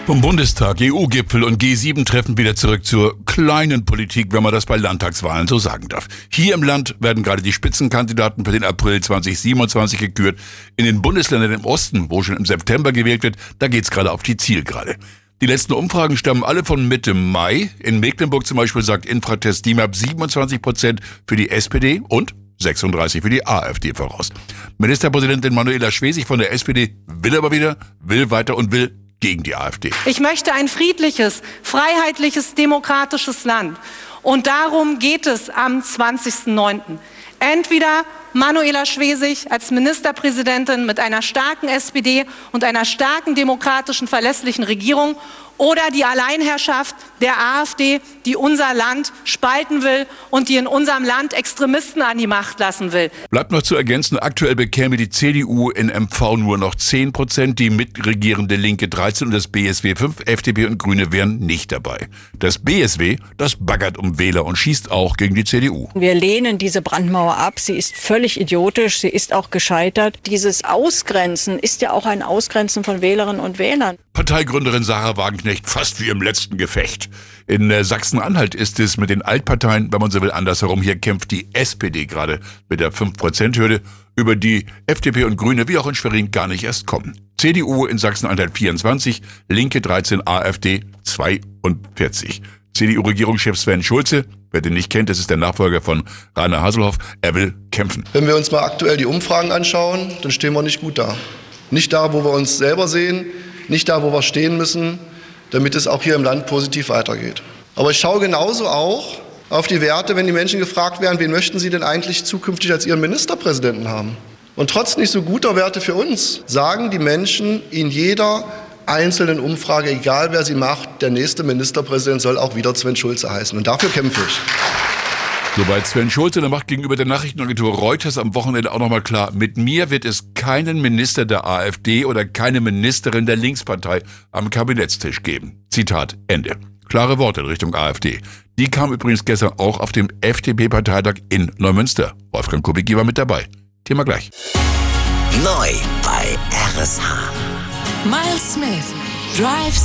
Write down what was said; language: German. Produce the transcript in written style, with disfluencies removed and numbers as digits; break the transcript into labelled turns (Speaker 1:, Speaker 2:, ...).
Speaker 1: Vom Bundestag, EU-Gipfel und G7-Treffen wieder zurück zur kleinen Politik, wenn man das bei Landtagswahlen so sagen darf. Hier im Land werden gerade die Spitzenkandidaten für den April 2027 gekürt. In den Bundesländern im Osten, wo schon im September gewählt wird, da geht's gerade auf die Zielgerade. Die letzten Umfragen stammen alle von Mitte Mai. In Mecklenburg zum Beispiel sagt Infratest DIMAP 27% für die SPD und 36% für die AfD voraus. Ministerpräsidentin Manuela Schwesig von der SPD will aber wieder, will weiter und will gegen die AfD.
Speaker 2: Ich möchte ein friedliches, freiheitliches, demokratisches Land. Und darum geht es am 20.09. Entweder Manuela Schwesig als Ministerpräsidentin mit einer starken SPD und einer starken, demokratischen, verlässlichen Regierung oder die Alleinherrschaft der AfD, die unser Land spalten will und die in unserem Land Extremisten an die Macht lassen will.
Speaker 1: Bleibt noch zu ergänzen, aktuell bekäme die CDU in MV nur noch 10%, die mitregierende Linke 13% und das BSW 5%, FDP und Grüne wären nicht dabei. Das BSW, das baggert um Wähler und schießt auch gegen die CDU.
Speaker 3: Wir lehnen diese Brandmauer ab. Sie ist völlig idiotisch. Sie ist auch gescheitert. Dieses Ausgrenzen ist ja auch ein Ausgrenzen von Wählerinnen und Wählern.
Speaker 1: Parteigründerin Sarah Wagenknecht fast wie im letzten Gefecht. In Sachsen-Anhalt ist es mit den Altparteien, wenn man so will, andersherum. Hier kämpft die SPD gerade mit der 5%-Hürde, über die FDP und Grüne wie auch in Schwerin gar nicht erst kommen. CDU in Sachsen-Anhalt 24, Linke 13, AfD 42. CDU-Regierungschef Sven Schulze, wer den nicht kennt, das ist der Nachfolger von Rainer Haselhoff, er will kämpfen.
Speaker 4: Wenn wir uns mal aktuell die Umfragen anschauen, dann stehen wir nicht gut da. Nicht da, wo wir uns selber sehen, nicht da, wo wir stehen müssen, damit es auch hier im Land positiv weitergeht. Aber ich schaue genauso auch auf die Werte, wenn die Menschen gefragt werden, wen möchten sie denn eigentlich zukünftig als ihren Ministerpräsidenten haben? Und trotz nicht so guter Werte für uns, sagen die Menschen in jeder einzelnen Umfrage, egal wer sie macht, der nächste Ministerpräsident soll auch wieder Sven Schulze heißen. Und dafür kämpfe ich.
Speaker 1: Soweit Sven Schulze, der macht gegenüber der Nachrichtenagentur Reuters am Wochenende auch nochmal klar, mit mir wird es keinen Minister der AfD oder keine Ministerin der Linkspartei am Kabinettstisch geben. Zitat Ende. Klare Worte in Richtung AfD. Die kam übrigens gestern auch auf dem FDP-Parteitag in Neumünster. Wolfgang Kubicki war mit dabei. Thema gleich.
Speaker 5: Neu bei RSH.
Speaker 6: Miles Smith, Drive